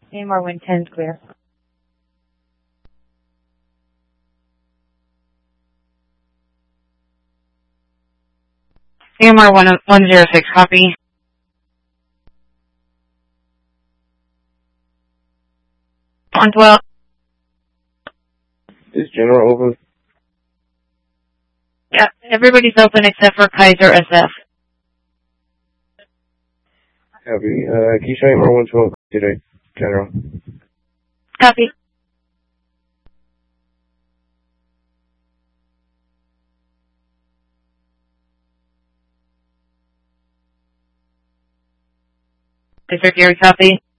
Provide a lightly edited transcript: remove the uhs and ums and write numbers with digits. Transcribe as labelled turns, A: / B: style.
A: AMR 110's clear. AMR 106, copy. On 12.
B: Is General open?
A: Yeah, everybody's open except for Kaiser SF.
B: Copy. Can you show AMR 112 today, General?
A: Copy. District Gary, copy.